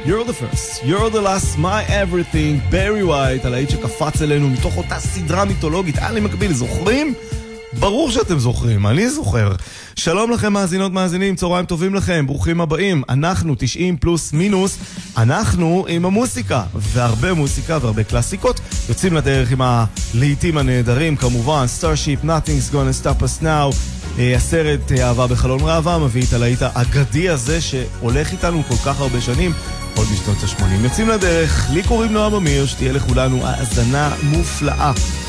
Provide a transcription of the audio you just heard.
You're the first, you're the last, my everything, Barry White, הלהיט שקפץ אלינו מתוך אותה סדרה מיתולוגית, עלי מקביל, זוכרים? ברור שאתם זוכרים, אני זוכר. שלום לכם מאזינות מאזינים, צהריים טובים לכם, ברוכים הבאים. אנחנו 90 פלוס מינוס, אנחנו עם המוסיקה, והרבה מוסיקה והרבה קלאסיקות. יוצאים לדרך עם הלהיטים הנהדרים, כמובן, Starship, Nothing's Gonna Stop Us Now, הסרט אהבה בחלון ראווה, מביא את הלהיט האגדי הזה שהולך איתנו כל כך הרבה שנים, עוד בשנות ה-80. יוצאים לדרך, לי קוראים נועם אמיר, שתהיה לכולנו האזנה מופלאה.